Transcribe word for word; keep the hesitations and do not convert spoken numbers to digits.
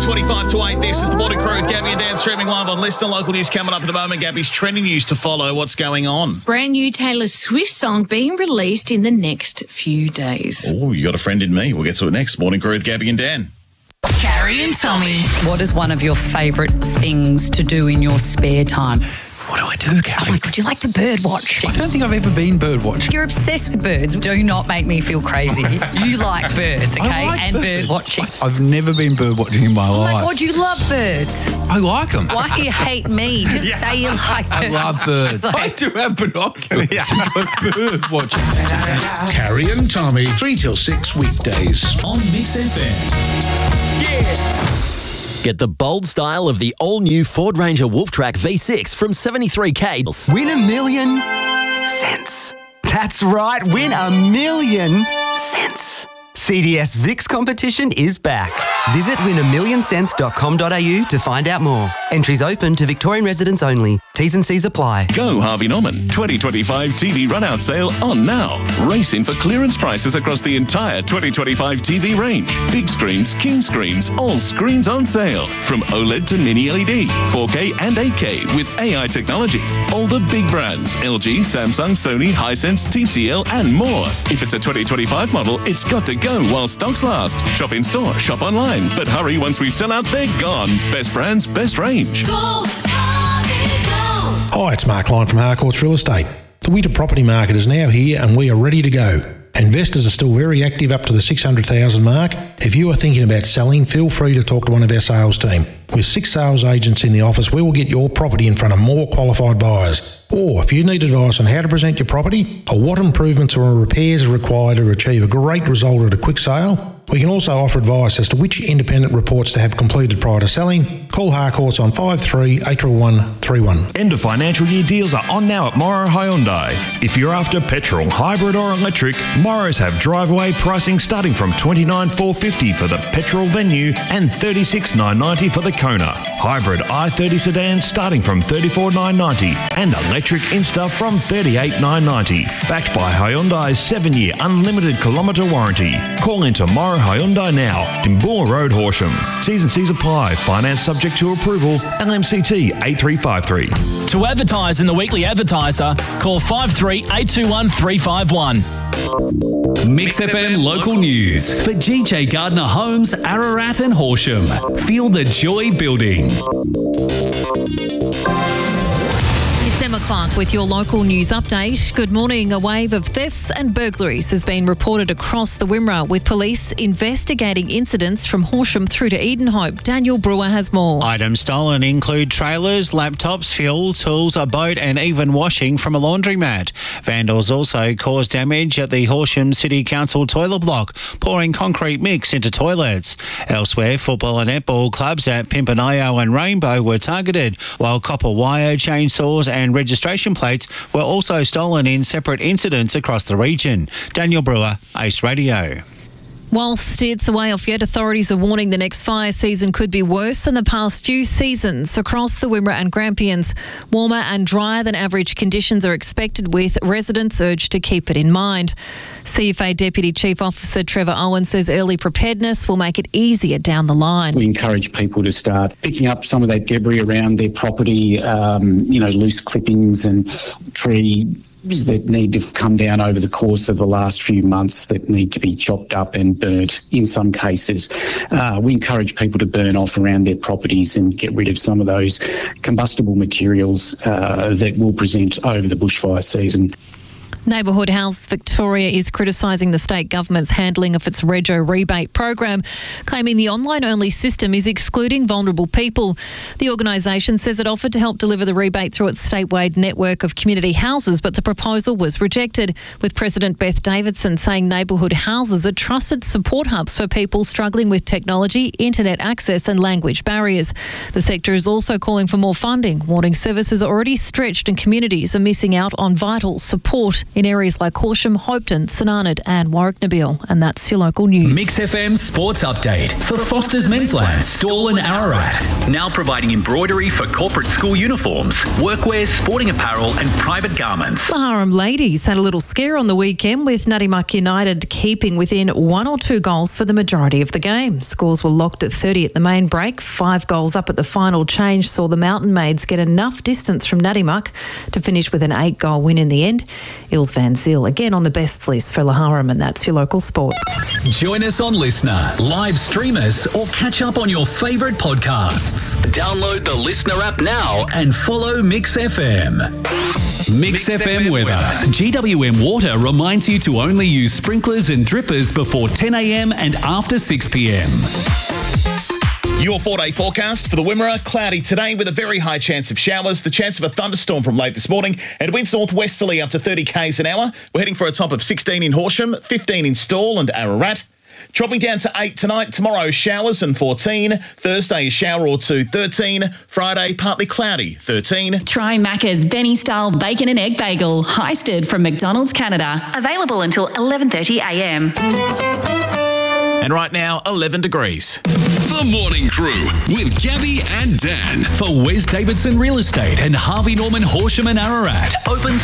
twenty-five to eight. This is the Morning Crew with Gabby and Dan, streaming live on Listener. Local news coming up in a moment. Gabby's trending news to follow. What's going on? Brand new Taylor Swift song being released in the next few days. Oh, you got a friend in me. We'll get to it next. Morning Crew with Gabby and Dan. Carrie and Tommy. What is one of your favourite things to do in your spare time? What do I do, Gabby? Oh my God, you like to bird watch. I don't think I've ever been bird watching. You're obsessed with birds. Do not make me feel crazy. You like birds, okay? I like and birds. bird watching. I've never been bird watching in my Oh life. my God, you love birds. I like them. Why do you hate me? Just Yeah. say you like I birds. love birds. Like- I do have binoculars to go bird watching. Carrie and Tommy, three till six weekdays on Mix F M. Yeah. Get the bold style of the all-new Ford Ranger Wolftrack V six from seventy-three K. Win a million cents. That's right, win a million cents. C D S VIX competition is back. Visit win a million cents dot com dot a u to find out more. Entries open to Victorian residents only. T's and C's apply. Go Harvey Norman twenty twenty-five T V run-out sale on now. Race in for clearance prices across the entire twenty twenty-five T V range. Big screens, king screens, all screens on sale. From OLED to mini L E D, four K and eight K with A I technology. All the big brands, L G, Samsung, Sony, Hisense, T C L and more. If it's a twenty twenty-five model, it's got to go while stocks last. Shop in store, shop online. But hurry, once we sell out, they're gone. Best brands, best range. Go, Harvey, go. Hi, it's Mark Lyon from Harcourts Real Estate. The winter property market is now here and we are ready to go. Investors are still very active up to the six hundred thousand mark. If you are thinking about selling, feel free to talk to one of our sales team. With six sales agents in the office, we will get your property in front of more qualified buyers. Or if you need advice on how to present your property or what improvements or repairs are required to achieve a great result at a quick sale, we can also offer advice as to which independent reports to have completed prior to selling. Call Harcourts on five three eight one one three one. End of financial year deals are on now at Morrow Hyundai. If you're after petrol, hybrid or electric, Morrows have drive-away pricing starting from twenty-nine thousand four hundred fifty dollars for the petrol Venue and thirty-six thousand nine hundred ninety dollars for the Kona. Hybrid i thirty sedans starting from thirty-four thousand nine hundred ninety dollars and electric Insta from thirty-eight thousand nine hundred ninety dollars. Backed by Hyundai's seven-year unlimited kilometre warranty. Call into Morrow Hyundai now, Timbour Road, Horsham. T's and C's apply. Finance subject to approval. L M C T eight three five three. To advertise in the Weekly Advertiser, call five three eight two one three five one. Mix F M local news for G J Gardner Homes, Ararat and Horsham. Feel the joy building. It's Emma Clark with your local news update. Good morning. A wave of thefts and burglaries has been reported across the Wimmera, with police investigating incidents from Horsham through to Edenhope. Daniel Brewer has more. Items stolen include trailers, laptops, fuel, tools, a boat and even washing from a laundromat. Vandals also caused damage at the Horsham City Council toilet block, pouring concrete mix into toilets. Elsewhere, football and netball clubs at Pimperneo and Rainbow were targeted, while copper wire, chainsaws and registration plates were also stolen in separate incidents across the region. Daniel Brewer, Ace Radio. Whilst it's a way off yet, authorities are warning the next fire season could be worse than the past few seasons across the Wimmera and Grampians. Warmer and drier than average conditions are expected, with residents urged to keep it in mind. C F A Deputy Chief Officer Trevor Owen says early preparedness will make it easier down the line. We encourage people to start picking up some of that debris around their property, um, you know, loose clippings and tree that need to come down over the course of the last few months that need to be chopped up and burnt in some cases. Uh, we encourage people to burn off around their properties and get rid of some of those combustible materials uh, that will present over the bushfire season. Neighbourhood House Victoria is criticising the state government's handling of its Rego rebate program, claiming the online-only system is excluding vulnerable people. The organisation says it offered to help deliver the rebate through its statewide network of community houses, but the proposal was rejected, with President Beth Davidson saying neighbourhood houses are trusted support hubs for people struggling with technology, internet access and language barriers. The sector is also calling for more funding, warning services are already stretched and communities are missing out on vital support in areas like Horsham, Hopetoun, St Arnaud and Warwick-Nabil. And that's your local news. Mix F M Sports Update for Foster's Mensland, Stawell and Ararat. Now providing embroidery for corporate school uniforms, workwear, sporting apparel and private garments. The Haram ladies had a little scare on the weekend with Nuttymuck United keeping within one or two goals for the majority of the game. Scores were locked at thirty at the main break. Five goals up at the final change saw the Mountain Maids get enough distance from Nuttymuck to finish with an eight-goal win in the end. Ilse Van Zyl again on the best list for Laharam, and that's your local sport. Join us on Listener, live stream us or catch up on your favourite podcasts. Download the Listener app now and follow Mix F M. Mix F M weather. G W M Water reminds you to only use sprinklers and drippers before ten a m and after six p m. Your four-day forecast for the Wimmera. Cloudy today with a very high chance of showers. The chance of a thunderstorm from late this morning. And winds northwesterly up to thirty k's an hour. We're heading for a top of sixteen in Horsham, fifteen in Stawell and Ararat. Dropping down to eight tonight. Tomorrow, showers and fourteen. Thursday, a shower or two, thirteen. Friday, partly cloudy, thirteen. Try Macca's Benny-style bacon and egg bagel, heisted from McDonald's Canada. Available until eleven thirty a m. And right now, eleven degrees. The Morning Crew with Gabby and Dan. For Wes Davidson Real Estate and Harvey Norman Horsham and Ararat. Open